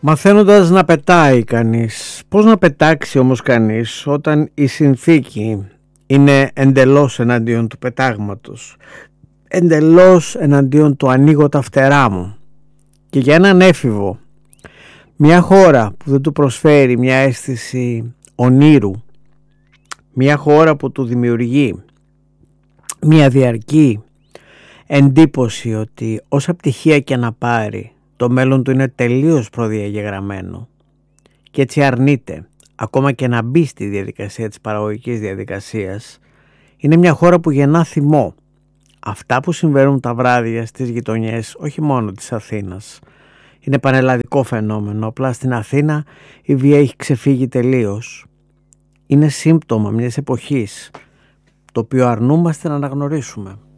Μαθαίνοντας να πετάει κανείς. Πώς να πετάξει όμως κανείς όταν η συνθήκη είναι εντελώς εναντίον του πετάγματος, εντελώς εναντίον του ανοίγω τα φτερά μου? Και για έναν έφηβο, μια χώρα που δεν του προσφέρει μια αίσθηση ονείρου, μια χώρα που του δημιουργεί μια διαρκή εντύπωση ότι όσα πτυχία και να πάρει, το μέλλον του είναι τελείως προδιαγεγραμμένο, και έτσι αρνείται ακόμα και να μπει στη διαδικασία της παραγωγικής διαδικασίας, είναι μια χώρα που γεννά θυμό. Αυτά που συμβαίνουν τα βράδια στις γειτονιές, όχι μόνο της Αθήνας, είναι πανελλαδικό φαινόμενο. Απλά στην Αθήνα η βία έχει ξεφύγει τελείως. Είναι σύμπτωμα μιας εποχής, το οποίο αρνούμαστε να αναγνωρίσουμε.